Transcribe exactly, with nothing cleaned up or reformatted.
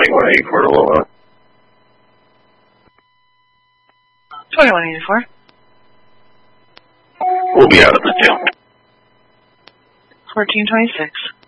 twenty-one eighty-four to Lowell. twenty-one eighty-four. We'll be out of the jail. fourteen twenty-six.